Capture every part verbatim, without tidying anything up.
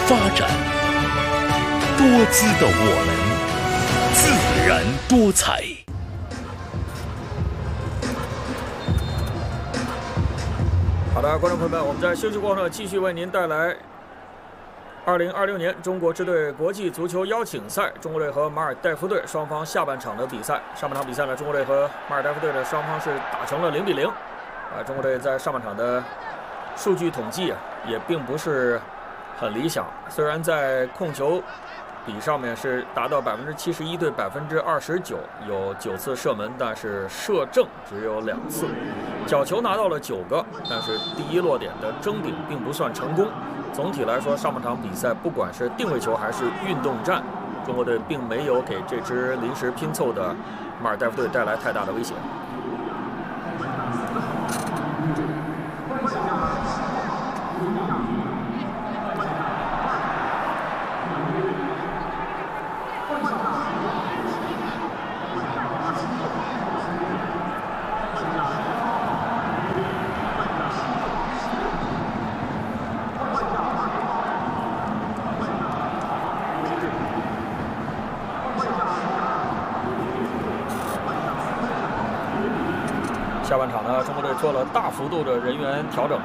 发展，多姿的我们，自然多彩。 好的，观众朋友们，我们在休息过后呢，继续为您带来二零二六年中国支队国际足球邀请赛，中国队和马尔代夫队双方下半场的比赛。上半场比赛呢，中国队和马尔代夫队的双方是打成了零比零。啊，中国队在上半场的数据统计啊，也并不是很理想。虽然在控球比上面是达到百分之七十一对百分之二十九，有九次射门，但是射正只有两次。角球拿到了九个，但是第一落点的争顶并不算成功。总体来说，上半场比赛不管是定位球还是运动战，中国队并没有给这支临时拼凑的马尔代夫队带来太大的威胁。下半场呢，中国队做了大幅度的人员调整，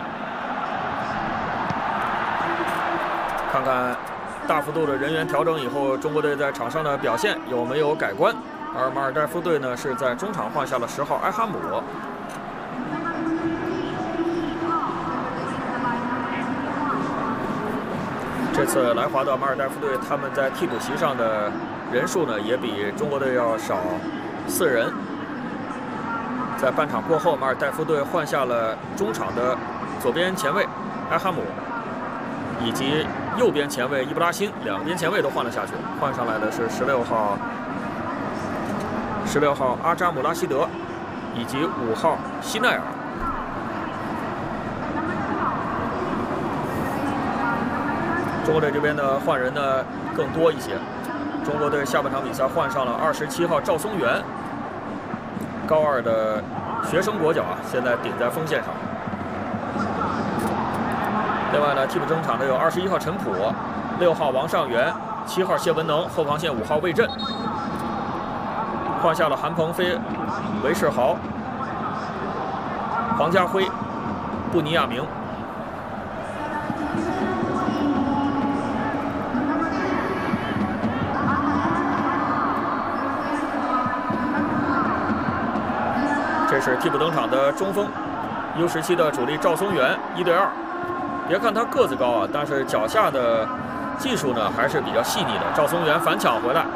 看看大幅度的人员调整以后，中国队在场上的表现有没有改观？而马尔代夫队呢，是在中场换下了十号埃哈姆。这次来华的马尔代夫队，他们在替补席上的人数呢，也比中国队要少四人。在半场过后，马尔代夫队换下了中场的左边前卫埃哈姆，以及右边前卫伊布拉辛，两边前卫都换了下去。换上来的是十六号十六号阿扎姆拉希德，以及五号西奈尔。中国队这边的换人呢更多一些。中国队下半场比赛换上了二十七号赵松元。高二的学生国脚啊，现在顶在锋线上。另外呢，替补登场的有二十一号陈普、六号王上元、七号谢文能，后防线五号魏震。换下了韩鹏飞、韦世豪、黄家辉、布尼亚明。这是替补登场的中锋 U 十七 的主力赵松元，一对二。别看他个子高啊，但是脚下的技术呢还是比较细腻的。赵松元反抢回来，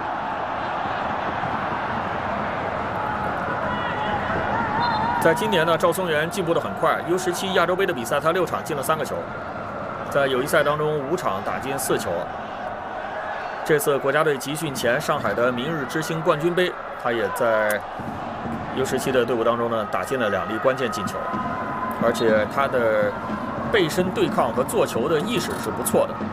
在今年呢，赵松元进步的很快。U 十七 亚洲杯的比赛，他六场进了三个球，在友谊赛当中五场打进四球。这次国家队集训前，上海的明日之星冠军杯，他也在U 十七 的队伍当中呢，打进了两粒关键进球，而且他的背身对抗和做球的意识是不错的。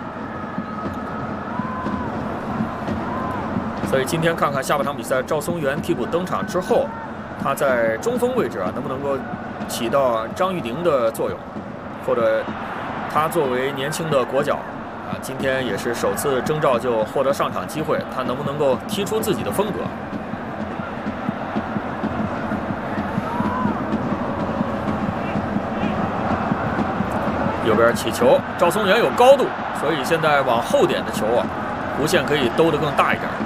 所以今天看看下半场比赛，赵松元替补登场之后，他在中锋位置啊，能不能够起到张玉宁的作用，或者他作为年轻的国脚啊，今天也是首次征召就获得上场机会，他能不能够踢出自己的风格？右边起球，赵松元有高度，所以现在往后点的球啊，弧线可以兜得更大一点。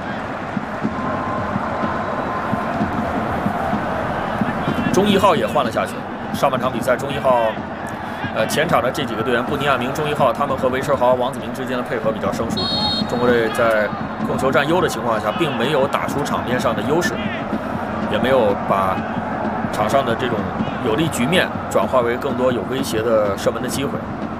钟一浩也换了下去。上半场比赛，钟一浩，呃，前场的这几个队员，布尼亚明、钟一浩，他们和韦世豪、王子明之间的配合比较生疏。中国队在控球占优的情况下，并没有打出场面上的优势，也没有把场上的这种有利局面转化为更多有威胁的射门的机会。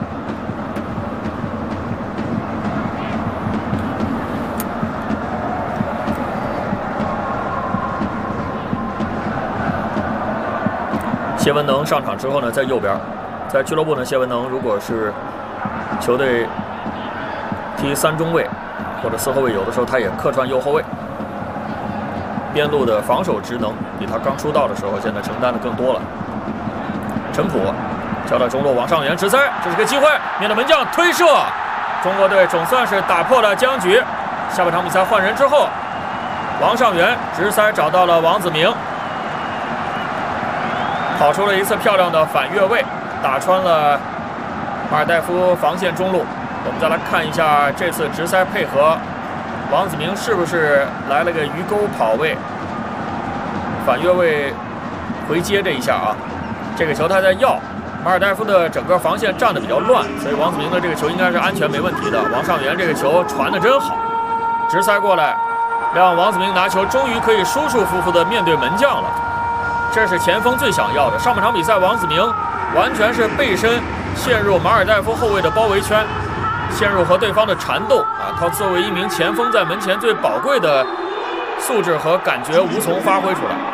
谢文能上场之后呢，在右边，在俱乐部呢，谢文能如果是球队踢三中卫或者四后卫，有的时候他也客串右后卫。边路的防守职能比他刚出道的时候现在承担的更多了。陈普交到中路，王上元直塞，这是个机会，面对门将推射， 中国队总算是打破了僵局。下半场比赛换人之后，王上源直塞找到了王子明，跑出了一次漂亮的反越位，打穿了马尔代夫防线中路。我们再来看一下这次直塞配合，王子明是不是来了个鱼钩跑位，反越位回接这一下啊？这个球他在要。马尔代夫的整个防线站得比较乱，所以王子明的这个球应该是安全没问题的。王上源这个球传得真好，直塞过来，让王子明拿球，终于可以舒舒服服地面对门将了。这是前锋最想要的。上半场比赛，王子明完全是背身陷入马尔代夫后卫的包围圈，陷入和对方的缠斗啊！他作为一名前锋，在门前最宝贵的素质和感觉无从发挥出来。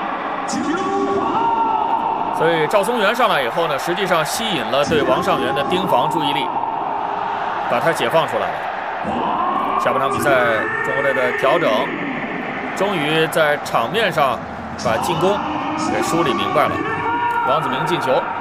所以赵松元上来以后呢，实际上吸引了对王上源的盯防注意力，把他解放出来了。下半场比赛，中国队的调整，终于在场面上把进攻给梳理明白了。王子明进球。